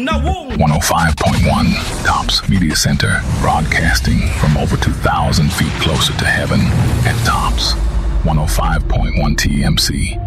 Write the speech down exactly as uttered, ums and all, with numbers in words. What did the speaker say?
one oh five point one Tops Media Center, broadcasting from over two thousand feet closer to heaven at Tops one oh five point one T M C.